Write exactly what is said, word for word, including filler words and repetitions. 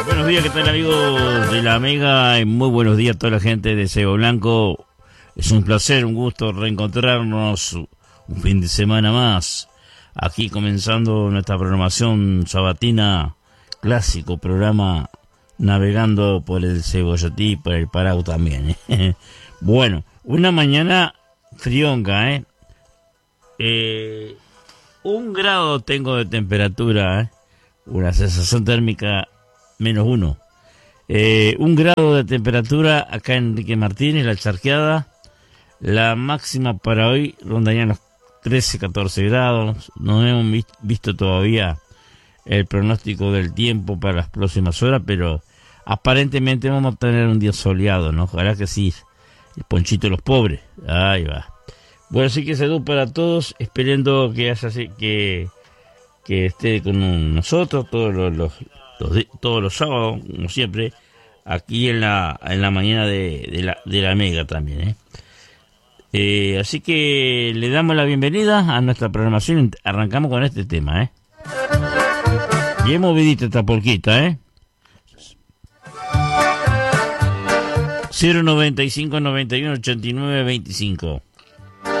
Buenos días, ¿qué tal amigos de la Mega? Y muy buenos días a toda la gente de Cebo Blanco. Es un placer, un gusto reencontrarnos un fin de semana más. Aquí comenzando nuestra programación sabatina, clásico programa navegando por el Cebollatí y por el Parau también. ¿eh? Bueno, una mañana frionga, ¿eh? eh un grado tengo de temperatura, ¿eh? Una sensación térmica menos uno. Eh, un grado de temperatura acá en Enrique Martínez, La Charqueada. La máxima para hoy rondarían los trece, catorce grados. No hemos visto todavía el pronóstico del tiempo para las próximas horas, pero aparentemente vamos a tener un día soleado, ¿no? Ojalá que sí. El ponchito de los pobres. Ahí va. Bueno, así que salud para todos, esperando que haya que, que esté con nosotros todos los, los, los todos los sábados, como siempre, aquí en la en la mañana de, de la de la Mega también, ¿eh? Eh, así que le damos la bienvenida a nuestra programación. Arrancamos con este tema, ¿eh? Bien movidita esta polquita, ¿eh? cero noventa y cinco noventa y uno ochenta y nueve veinticinco.